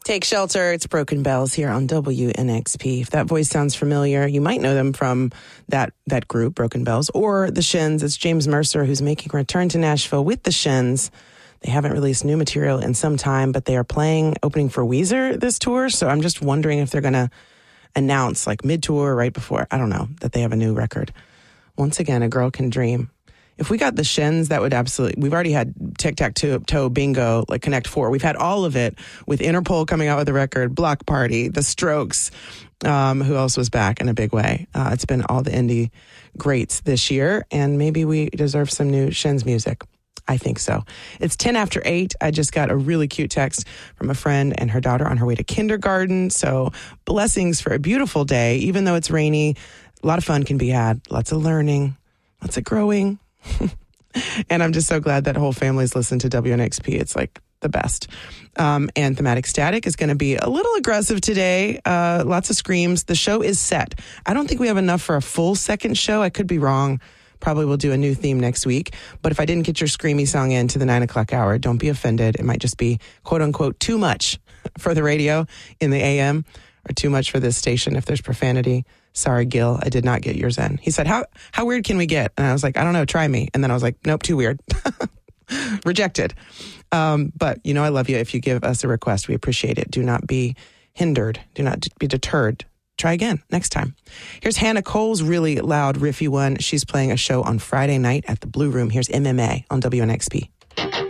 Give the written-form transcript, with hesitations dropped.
Take Shelter. It's Broken Bells here on WNXP. If that voice sounds familiar, you might know them from that group, Broken Bells, or the Shins. It's James Mercer, who's making a return to Nashville with the Shins. They haven't released new material in some time, but they are opening for Weezer this tour. So I'm just wondering if they're going to announce, like mid-tour, right before, I don't know, that they have a new record. Once again, a girl can dream. If we got the Shins, that would absolutely... We've already had Tic-Tac-Toe, Bingo, like Connect Four. We've had all of it with Interpol coming out with a record, Block Party, The Strokes, who else was back in a big way. It's been all the indie greats this year, and maybe we deserve some new Shins music. I think so. It's 10 after 8. I just got a really cute text from a friend and her daughter on her way to kindergarten. So blessings for a beautiful day, even though it's rainy. A lot of fun can be had. Lots of learning, lots of growing. And I'm just so glad that whole family's listened to WNXP. It's like the best. And Thematic Static is going to be a little aggressive today. Lots of screams. The show is set. I don't think we have enough for a full second show. I could be wrong. Probably will do a new theme next week. But if I didn't get your screamy song into the 9 o'clock hour, don't be offended. It might just be, quote unquote, too much for the radio in the AM, or too much for this station if there's profanity. Sorry, Gil, I did not get yours in. He said, how weird can we get? And I was like, I don't know, try me. And then I was like, nope, too weird. Rejected. But, I love you. If you give us a request, we appreciate it. Do not be hindered. Do not be deterred. Try again next time. Here's Hannah Cole's really loud, riffy one. She's playing a show on Friday night at the Blue Room. Here's MMA on WNXP.